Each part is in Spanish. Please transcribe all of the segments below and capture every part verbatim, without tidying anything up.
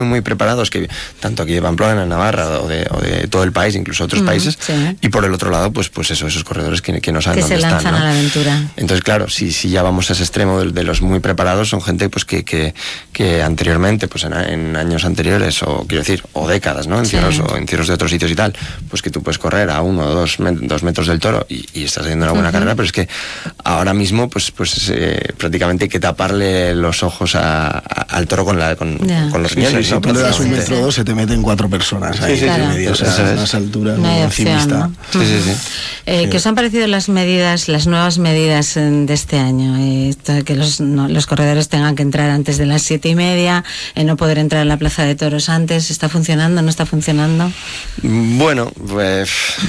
muy preparados, que tanto aquí de Pamplona, en Navarra o de, o de todo el país, incluso otros mm, países, sí. Y por el otro lado, pues pues eso, esos corredores que, que no saben que dónde se lanzan están, ¿no? a la aventura. Entonces, claro, si, si ya vamos a ese extremo de, de los muy preparados, son gente pues que, que, que anteriormente, pues en, en años anteriores, o quiero decir, o décadas, ¿no? Encierros, sí. O encierros de otros sitios y tal, pues que tú puedes correr a uno o dos, dos metros del toro y, y estás haciendo una buena uh-huh. carrera, pero es que ahora mismo, pues, pues eh, prácticamente hay que taparle los ojos a, a, al toro con, la, con, yeah. con los riñones. Sí, sí, ¿no? Si tú le das un metro o dos, se te meten cuatro personas ahí, sí, sí, claro. sí, medio, o sea, a unas alturas no muy encimista. ¿no? Sí, sí, sí. Eh, sí. ¿Qué os han parecido las medidas, las nuevas medidas de este año? Eh, esto de que los, no, los corredores tengan que entrar antes de las siete y media, eh, no poder entrar a la plaza de toros antes, ¿está funcionando, no está funcionando? Bueno, pues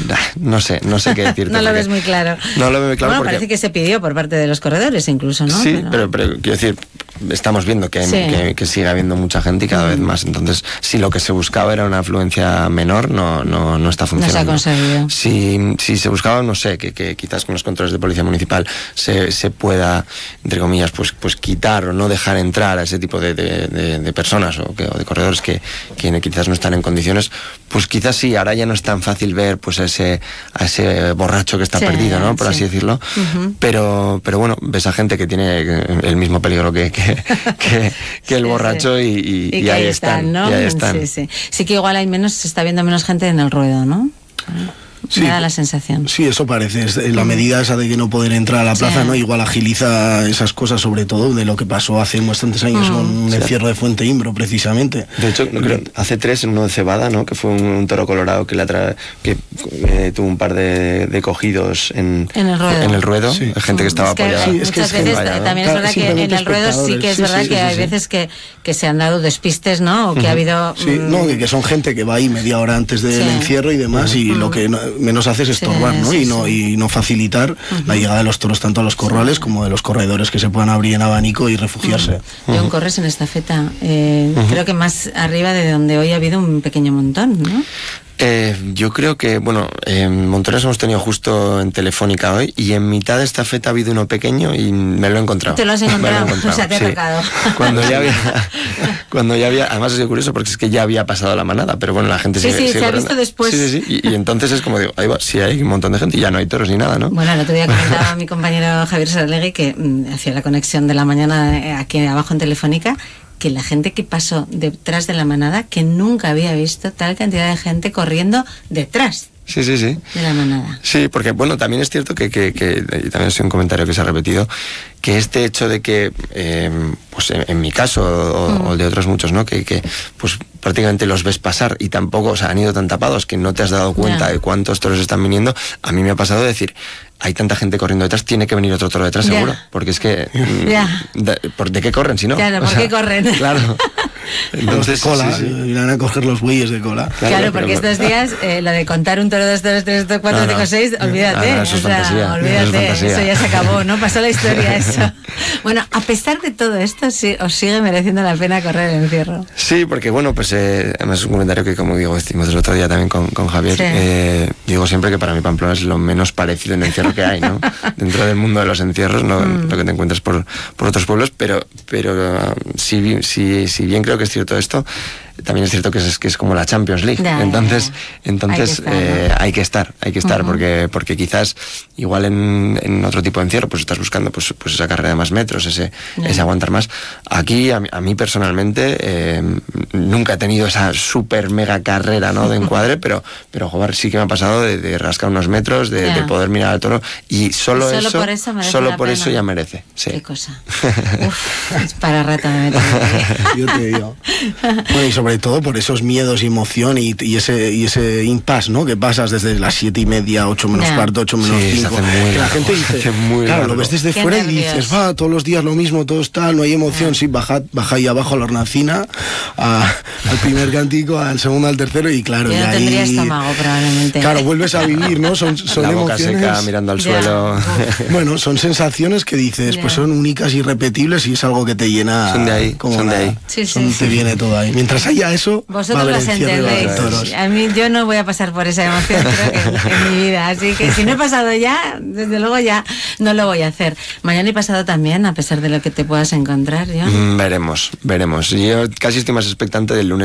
no sé, no sé qué decirte. No lo ves muy claro. No lo veo muy claro bueno, porque... parece que se pidió por parte de los corredores incluso, ¿no? Sí, pero, pero, pero quiero decir, estamos viendo que, sí. que, que sigue habiendo mucha gente y cada mm. vez más. Entonces, si lo que se buscaba era una afluencia menor, no, no, no está funcionando. No se ha conseguido. Si, si se buscaba, no sé, que, que quizás con los controles de policía municipal se, se pueda, entre comillas, pues, pues quitar o no dejar entrar a ese tipo de, de, de, de personas o, que, o de corredores que, que quizás no están en condiciones, pues quizás sí, ahora ya no es tan fácil ver pues a ese, a ese borracho que está sí, perdido, ¿no? Por sí. así decirlo. Uh-huh. Pero, pero bueno, ves a gente que tiene el mismo peligro que, que, que, que el borracho sí, sí. y, y, y, y ahí están, están, ¿no? Y ahí están. Sí, sí. Sí que igual hay menos, se está viendo menos gente en el ruedo, ¿no? Sí, me da la sensación. Sí, eso parece. La medida esa de que no poder entrar a la plaza, sí. ¿no? Igual agiliza esas cosas, sobre todo de lo que pasó hace bastantes años mm. con un sí. encierro de Fuente Imbro, precisamente. De hecho, no creo, hace tres en uno de Cebada, ¿no? Que fue un, un toro colorado que, la tra que eh, tuvo un par de, de cogidos en, en el ruedo. En el ruedo. Sí. Gente que estaba es que apoyada. Sí, es que muchas es veces vaya, ¿no? También es verdad claro, que en el ruedo sí que es sí, verdad sí, que sí, hay sí. veces que, que se han dado despistes, ¿no? O que uh-huh. ha habido... Sí, mm, no, que, que son gente que va ahí media hora antes del sí. encierro y demás uh-huh. y uh-huh. lo que no, menos hace es estorbar. Sí, ¿no? Sí, y, no, sí. y no facilitar uh-huh. la llegada de los toros tanto a los corrales sí. como de los corredores que se puedan abrir en abanico y refugiarse. Uh-huh. John, corres en estafeta, eh, uh-huh. creo que más arriba de donde hoy ha habido un pequeño montón, ¿no? Eh, yo creo que, bueno, eh, montones hemos tenido justo en Telefónica hoy y en mitad de esta feta ha habido uno pequeño y me lo he encontrado. ¿Te lo has encontrado? Lo he encontrado. O sea, te sí. he tocado. Cuando ya había, cuando ya había, además es curioso porque es que ya había pasado la manada, pero bueno, la gente sí, sigue, sí, sigue se ha corriendo. visto después. Sí, sí, sí, y, y entonces es como digo, ahí va, sí hay un montón de gente y ya no hay toros ni nada, ¿no? Bueno, el otro día comentaba a mi compañero Javier Saralegui que mm, hacía la conexión de la mañana aquí abajo en Telefónica, que la gente que pasó detrás de la manada, que nunca había visto tal cantidad de gente corriendo detrás. Sí, sí, sí. De la manada. Sí, porque bueno, también es cierto que, que, que y también es un comentario que se ha repetido, que este hecho de que, eh, pues en, en mi caso, o, mm. o el de otros muchos, ¿no? Que, que pues prácticamente los ves pasar y tampoco, o sea, han ido tan tapados que no te has dado cuenta yeah. de cuántos toros están viniendo. A mí me ha pasado de decir, hay tanta gente corriendo detrás, tiene que venir otro toro detrás yeah. seguro, porque es que yeah. de, ¿por de qué corren si no? Claro, ¿por o sea, qué corren? Claro. Entonces, de cola, sí, sí. irán a coger los bueyes de cola. Claro, claro porque pero, estos días, eh, lo de contar un toro, dos toros, tres, cuatro, no, no. cinco, seis, olvídate. No, no, eso es o sea, fantasía, olvídate, eso, es eso ya se acabó, ¿no? Pasó la historia eso. Bueno, a pesar de todo esto, sí, os sigue mereciendo la pena correr el encierro. Sí, porque bueno, pues eh, además es un comentario que, como digo, decimos el otro día también con, con Javier, sí. eh, digo siempre que para mí Pamplona es lo menos parecido en encierro que hay, ¿no? Dentro del mundo de los encierros, no mm. lo que te encuentras por, por otros pueblos, pero, pero uh, si, si, si bien creo que es cierto esto, también es cierto que es, que es como la Champions League. Ya, entonces, ya, ya. entonces hay que estar, eh, ¿no? hay que estar, hay que estar uh-huh. porque, porque quizás igual en, en otro tipo de encierro pues estás buscando pues, pues esa carrera de más metros, ese, ese aguantar más. Aquí, a, a mí personalmente, eh, nunca he tenido esa super mega carrera, ¿no? de encuadre, pero, pero joder, sí que me ha pasado de, de rascar unos metros, de, de poder mirar al toro, y solo, y solo eso, por eso, solo por eso ya merece. Sí. Qué cosa. Uf, es para rato me meto. Yo te digo. Bueno, y sobre todo por esos miedos y emoción y, y ese y ese impasse, ¿no? Que pasas desde las siete y media, ocho menos yeah. cuarto, ocho menos sí, cinco. Que largo, la gente dice, muy claro, largo. Lo ves desde Qué fuera nervios. Y dices, va, todos los días lo mismo, todo está, no hay emoción. Yeah. Sí, baja, baja ahí abajo a la hornacina, a, al primer cantico, al segundo, al tercero, y claro, Yo y no ahí, tendría estómago probablemente. Claro, vuelves a vivir, ¿no? Son, son la boca emociones. seca, mirando al yeah. suelo. Bueno, son sensaciones que dices, yeah. pues son únicas y irrepetibles y es algo que te llena. Son de ahí, como son nada. de ahí. Sí, sí, son, sí. Te viene todo ahí. Mientras haya eso, vosotros va a haber los entendéis. A mí yo no voy a pasar por esa emoción creo que en, en mi vida, así que si no he pasado ya, desde luego ya no lo voy a hacer. Mañana he pasado también, a pesar de lo que te puedas encontrar, ¿yo? Mm, veremos, veremos. Yo casi estoy más expectante del lunes